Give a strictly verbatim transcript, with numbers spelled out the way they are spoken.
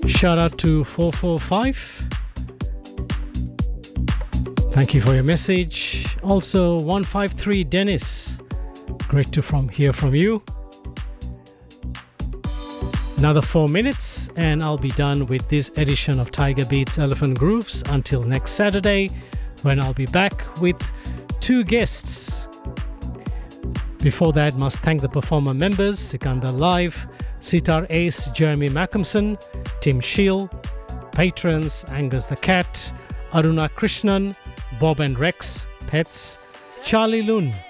Shout out to four four five. Thank you for your message. Also, one five three Dennis. Great to from hear from you. Another four minutes and I'll be done with this edition of Tiger Beats Elephant Grooves until next Saturday, when I'll be back with two guests. Before that, must thank the performer members, Sikandar Live, Sitar Ace, Jeremy Malcolmson, Tim Scheel, patrons, Angus the Cat, Aruna Krishnan, Bob and Rex, Pets, Charlie Loon,